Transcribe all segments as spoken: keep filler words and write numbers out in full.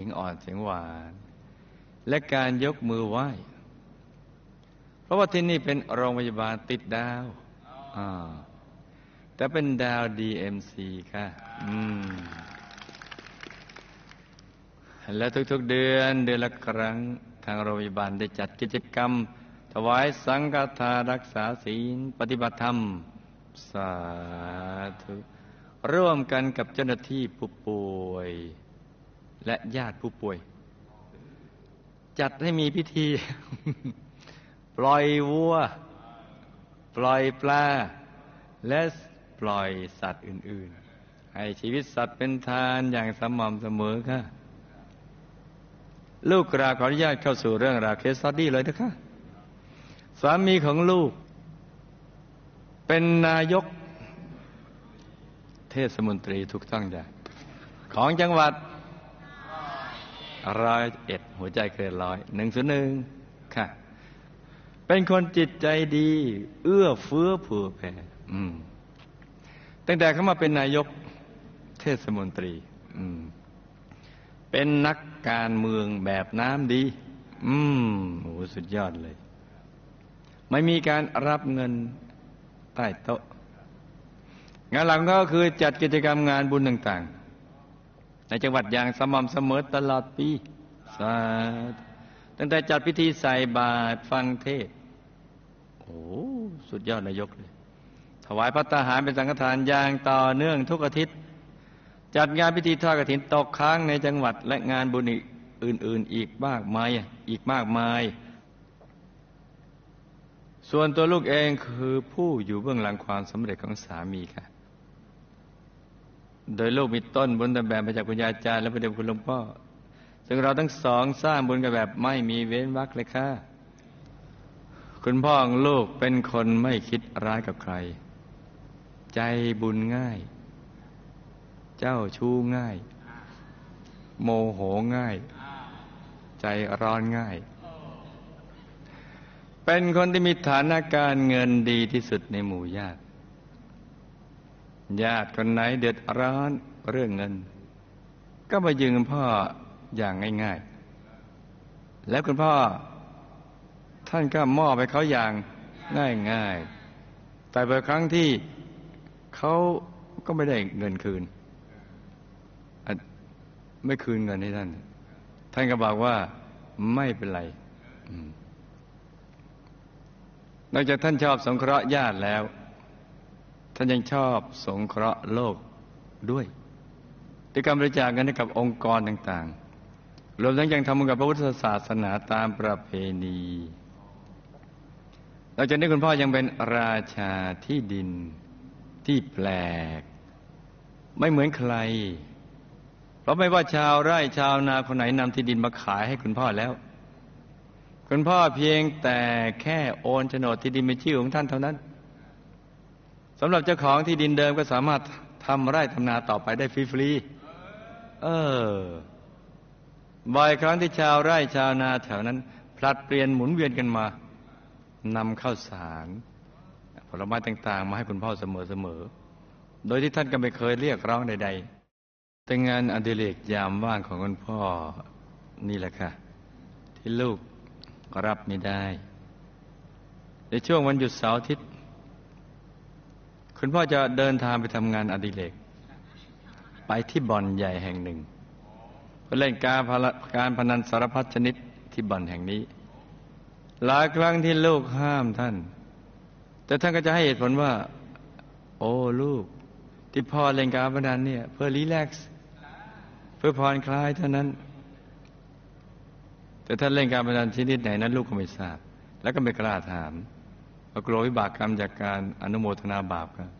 งอ่อนเสียงหวานและการยกมือไหว้เพราะว่าที่นี่เป็นโรงพยาบาลติดดาวอ่าแต่เป็นดาว ดี เอ็ม ซี ค่ะอืมและทุกๆเดือนเดือนละครั้งทางโรงพยาบาลได้จัดกิจกรรมถวายสังฆทานรักษาศีลปฏิบัติธรรมสาธุร่วมกันกับเจ้าหน้าที่ผู้ป่วยและญาติผู้ป่วยจัดให้มีพิธี ปล่อยวัวปล่อยปลาและปล่อยสัตว์อื่นๆให้ชีวิตสัตว์เป็นทานอย่างสม่ำเสมอค่ะลูกกราบขออนุญาตเข้าสู่เรื่องราวเคสสตั๊ดดี้เลยนะคะสามีของลูกเป็นนายกเทศมนตรีถูกต้องจ้ะของจังหวัดร้อยเอ็ดหัวใจเกินร้อยหนึ่งศูนย์หนึ่งค่ะเป็นคนจิตใจดีเอื้อเฟื้อเผื่อแผ่อืมตั้งแต่เขามาเป็นนายกเทศมนตรีอืมเป็นนักการเมืองแบบน้ำดีอืมโอ้สุดยอดเลยไม่มีการรับเงินใต้โต๊ะงานหลังก็คือจัดกิจกรรมงานบุญต่างๆในจังหวัดอย่างสม่ำเสมอตลอดปีสาธุตั้งแต่จัดพิธีใส่บาตรฟังเทศน์โอ้สุดยอดนายกเลยถวายภัตตาหารเป็นสังฆทานอย่างต่อเนื่องทุกอาทิตย์จัดงานพิธีทอดกฐินตกค้างในจังหวัดและงานบุญอื่นๆอีกมากมายอีกมากมายส่วนตัวลูกเองคือผู้อยู่เบื้องหลังความสำเร็จของสามีค่ะโดยลูกมีต้นบุญแบบมาจากคุณยายจารย์และพระเดชคุณหลวงพ่อซึ่งเราทั้งสองสร้างบุญกันแบบไม่มีเว้นวรรคเลยค่ะคุณพ่อของลูกเป็นคนไม่คิดร้ายกับใครใจบุญง่ายเจ้าชู้ง่ายโมโหง่ายใจร้อนง่ายเป็นคนที่มีฐานะการเงินดีที่สุดในหมู่ญาติญาติคนไหนเดือดร้อนเรื่องเงินก็มายืมพ่ออย่างง่ายๆแล้วคุณพ่อท่านก็มอบให้เขาอย่างง่ายๆแต่บางครั้งที่เขาก็ไม่ได้เงินคืนไม่คืนเงินให้ท่านท่านก็บอกว่าไม่เป็นไรนอกจากท่านชอบสงเคราะห์ญาติแล้วท่านยังชอบสงเคราะห์โลกด้วยด้วยการบริจาคเงินให้กับองค์กรต่างๆรวมทั้งยังทำบุญกับพระพุทธศาสนาตามประเพณีนอกจากนี้คุณพ่อยังเป็นราชาที่ดินที่แปลกไม่เหมือนใครเพราะไม่ว่าชาวไร่ชาวนาคนไหนนำที่ดินมาขายให้คุณพ่อแล้วคุณพ่อเพียงแต่แค่โอนโฉนดที่ดินเป็นชื่อของท่านเท่านั้นสำหรับเจ้าของที่ดินเดิมก็สามารถทำไร่ทำนาต่อไปได้ฟรีๆเออบ่อยครั้งที่ชาวไร่ชาวนาแถวนั้นผลัดเปลี่ยนหมุนเวียนกันมานำข้าวสารผลไม้ต่างๆมาให้คุณพ่อเสมอๆโดยที่ท่านก็ไม่เคยเรียกร้องใดๆแต่งานอดิเรกยามว่างของคุณพ่อนี่แหละค่ะที่ลูกรับไม่ได้ในช่วงวันหยุดเสาร์อาทิตย์คุณพ่อจะเดินทางไปทำงานอดิเรกไปที่บ่อนใหญ่แห่งหนึ่งเพื่อเล่นการการพนันสารพัดชนิดที่บ่อนแห่งนี้หลายครั้งที่ลูกห้ามท่านแต่ท่านก็จะให้เหตุผลว่าโอ้ลูกที่พ่อเล่นการพนันเนี่ยเพื่อรีแลกซ์เพื่อผ่อนคลายเท่านั้นแต่ท่านเล่นการพนันชนิดไหนนั้นลูกก็ไม่ทราบแล้วก็ไม่กล้าถามเพราะกลัววิบากกรรมจากการอนุโมทนาบาปครับ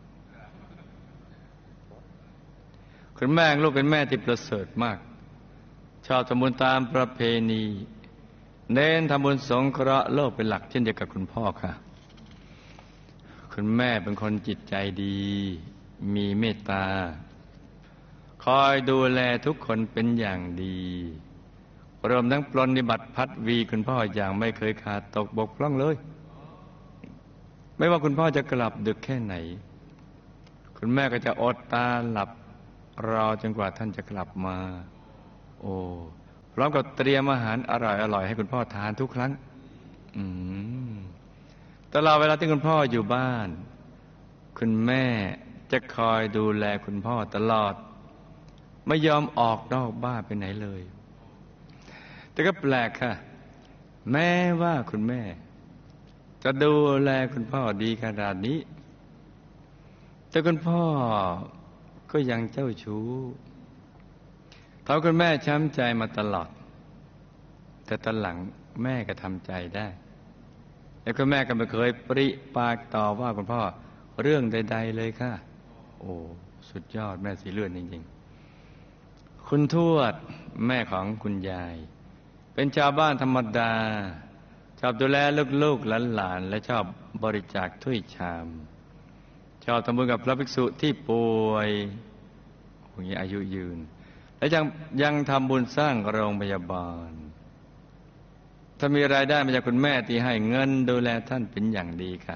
คุณแม่ลูกเป็นแม่ที่ประเสริฐมากชอบทำบุญตามประเพณีเน้นทำบุญสงเคราะห์โลกเป็นหลักเช่นเดียวกับคุณพ่อค่ะคุณแม่เป็นคนจิตใจดีมีเมตตาคอยดูแลทุกคนเป็นอย่างดีรวมทั้งปรนนิบัติพัดวีคุณพ่ออย่างไม่เคยขาดตกบกพร่องเลยไม่ว่าคุณพ่อจะกลับดึกแค่ไหนคุณแม่ก็จะอดตาหลับรอจนกว่าท่านจะกลับมาโอ้พร้อมกับเตรียมอาหารอร่อยๆให้คุณพ่อทานทุกครั้งอืมตลอดเวลาที่คุณพ่ออยู่บ้านคุณแม่จะคอยดูแลคุณพ่อตลอดไม่ยอมออกนอกบ้านไปไหนเลยแต่ก็แปลกค่ะแม้ว่าคุณแม่จะดูแลคุณพ่อดีขนาดนี้แต่คุณพ่อก็ยังเจ้าชู้ทำคุณแม่ช้ำใจมาตลอดแต่ตอนหลังแม่ก็ทำใจได้แล้วคุณแม่ก็ไม่เคยปริปากต่อว่าคุณพ่อเรื่องใดๆเลยค่ะโอ้สุดยอดแม่สีเลือดจริงๆคุณทวดแม่ของคุณยายเป็นชาวบ้านธรรมดาชอบดูแลลูกๆหลานๆและชอบบริจาคถ้วยชามชอบทำบุญกับพระภิกษุที่ป่วยอย่างนี้อายุยืนและยังยังทำบุญสร้างโรงพยาบาลถ้ามีรายได้มาจากคุณแม่ที่ให้เงินดูแลท่านเป็นอย่างดีค่ะ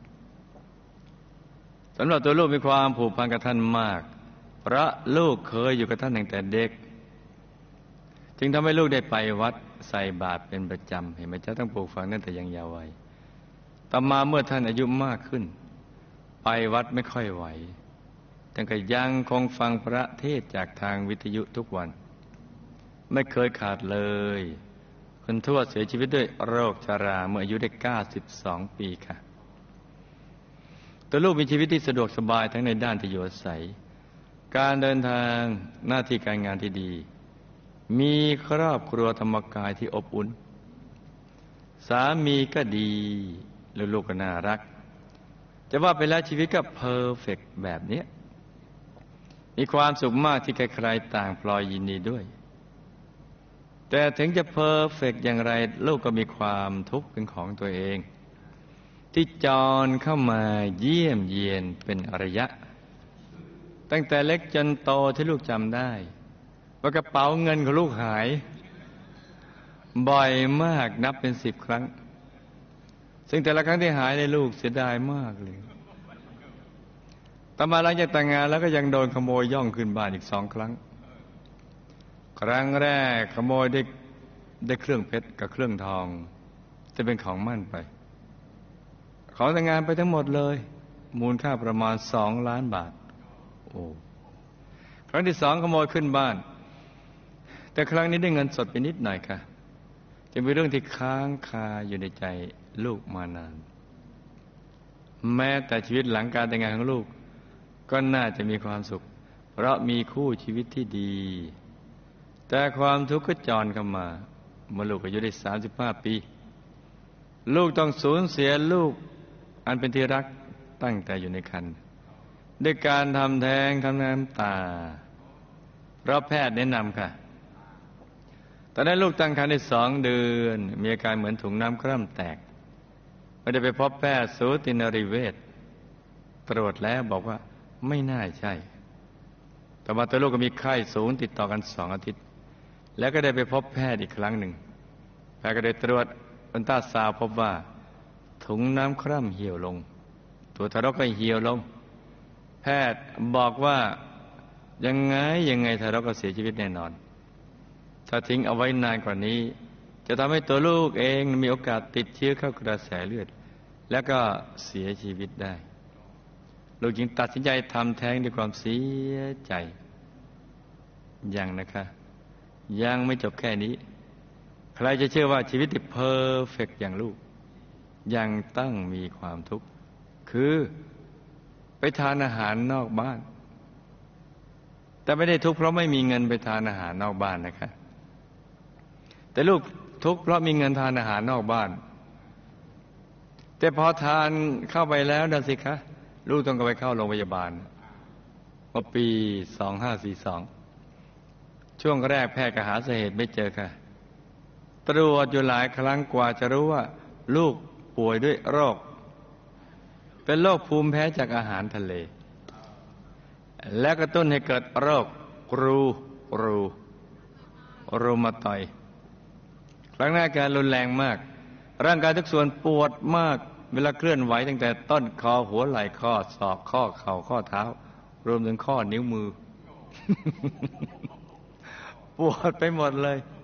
สำหรับตัวลูกมีความผูกพันกับท่านมากเพราะลูกเคยอยู่กับท่านตั้งแต่เด็กจึงทำให้ลูกได้ไปวัดใส่บาตรเป็นประจำเห็นไหมจ๊ะต้องปลูกฝังตั้งแต่ยังเยาว์วัยต่อมาเมื่อท่านอายุมากขึ้นไปวัดไม่ค่อยไหวแต่ก็ยังคงฟังพระเทศน์จากทางวิทยุทุกวันไม่เคยขาดเลยคุณทวดเสียชีวิตด้วยโรคชราเมื่ออายุได้เก้าสิบสองปีค่ะตัวลูกมีชีวิตที่สะดวกสบายทั้งในด้านที่อยู่อาศัยการเดินทางหน้าที่การงานที่ดีมีครอบครัวธรรมกายที่อบอุ่นสามีก็ดีลูกๆก็น่ารักจะว่าไปแล้วชีวิตก็เพอร์เฟกต์แบบนี้มีความสุขมากที่ใครๆต่างพลอยยินดีด้วยแต่ถึงจะเพอร์เฟกต์อย่างไรลูกก็มีความทุกข์เป็นของตัวเองที่จรเข้ามาเยี่ยมเยียนเป็นระยะตั้งแต่เล็กจนโตที่ลูกจำได้ว่ากระเป๋าเงินของลูกหายบ่อยมากนับเป็นสิบครั้งซึ่งแต่ละครั้งที่หายในลูกเสียดายมากเลยต่อมาหลังจากแต่งงานแล้วก็ยังโดนขโมยย่องขึ้นบ้านอีกสองครั้งครั้งแรกขโมยได้ได้เครื่องเพชรกับเครื่องทองจะเป็นของมั่นไปของแต่งงานไปทั้งหมดเลยมูลค่าประมาณสองล้านบาทโอ้ครั้งที่สองขโมยขึ้นบ้านแต่ครั้งนี้ได้เงินสดไปนิดหน่อยค่ะจะเป็นเรื่องที่ค้างคาอยู่ในใจลูกมานานแม้แต่ชีวิตหลังการแต่งงานของลูกก็น่าจะมีความสุขเพราะมีคู่ชีวิตที่ดีแต่ความทุกข์ก็จรเข้ามาเมื่อลูกอายุได้สามสิบห้าปีลูกต้องสูญเสียลูกอันเป็นที่รักตั้งแต่อยู่ในครรภ์ด้วยการทำแท้งทำน้ำตาเพราะแพทย์แนะนำค่ะตอนนั้นลูกตั้งครรภ์ได้สองเดือนมีอาการเหมือนถุงน้ำคร่ำแตกไม่ได้ไปพบแพทย์สูตินรีเวชตรวจแล้วบอกว่าไม่น่าใช่ต่อมาตัวลูกก็มีไข้สูงติดต่อกันสองอาทิตย์แล้วก็ได้ไปพบแพทย์อีกครั้งหนึ่งแพทย์ก็ได้ตรวจอัลตราซาวด์พบว่าถุงน้ำคร่ำเหี่ยวลงตัวทารกก็เหี่ยวลงแพทย์บอกว่ายังไงยังไงทารกก็เสียชีวิตแน่นอนถ้าทิ้งเอาไว้นานกว่านี้จะทำให้ตัวลูกเองมีโอกาสติดเชื้อเข้ากระแสเลือดแล้วก็เสียชีวิตได้ลูกจึงตัดสินใจทำแท้งด้วยความเสียใจยังนะคะยังไม่จบแค่นี้ใครจะเชื่อว่าชีวิตที่เพอร์เฟกต์อย่างลูกยังต้องมีความทุกข์คือไปทานอาหารนอกบ้านแต่ไม่ได้ทุกข์เพราะไม่มีเงินไปทานอาหารนอกบ้านนะคะแต่ลูกทุกข์เพราะมีเงินทานอาหารนอกบ้านแต่พอทานเข้าไปแล้วนั่นสิคะลูกต้องไปเข้าโรงพยาบาลเมื่อปีสองห้าสี่สองช่วงแรกแพทย์ก็หาสาเหตุไม่เจอค่ะตรวจอยู่หลายครั้งกว่าจะรู้ว่าลูกป่วยด้วยโรคเป็นโรคภูมิแพ้จากอาหารทะเลและกระตุ้นให้เกิดโรครูรูรูมาตอยด์ครั้งแรกอาการรุนแรงมากร่างกายทุกส่วนปวดมากเวลาเคลื่อนไหวตั้งแต่ต้นคอหัวไหล่ข้อศอกข้อเข่าข้อเท้ารวมถึงข้อนิ้วมือ ปวดไปหมดเลย